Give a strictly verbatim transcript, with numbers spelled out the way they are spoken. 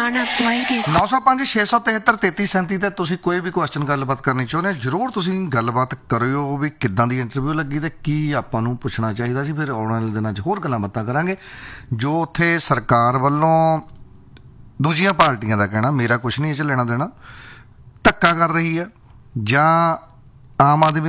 ਨੌ ਸੌ ਪੰਜ ਛੇ ਸੌ ਤਿਹੱਤਰ ਤੇਤੀ ਸੈਂਤੀ ਤੇ ਤੁਸੀਂ ਕੋਈ ਵੀ ਕੁਐਸਚਨ ਗੱਲਬਾਤ ਕਰਨੀ ਚਾਹੁੰਦੇ ਹੋ ਜ਼ਰੂਰ ਤੁਸੀਂ ਗੱਲਬਾਤ ਕਰਿਓ ਵੀ ਕਿੱਦਾਂ ਦੀ ਇੰਟਰਵਿਊ ਲੱਗੀ ਤੇ ਕੀ ਆਪਾਂ ਨੂੰ ਪੁੱਛਣਾ ਚਾਹੀਦਾ ਸੀ। ਫਿਰ ਆਉਣ ਵਾਲੇ ਦਿਨਾਂ 'ਚ ਹੋਰ ਗੱਲਾਂ ਬਾਤਾਂ ਕਰਾਂਗੇ। ਜੋ ਉੱਥੇ ਸਰਕਾਰ ਵੱਲੋਂ ਦੂਜੀਆਂ ਪਾਰਟੀਆਂ ਦਾ ਕਹਿਣਾ, ਮੇਰਾ ਕੁਛ ਨਹੀਂ ਇਹ 'ਚ ਲੈਣਾ ਦੇਣਾ, ਧੱਕਾ ਕਰ ਰਹੀ ਹੈ ਜਾਂ ਆਮ ਆਦਮੀ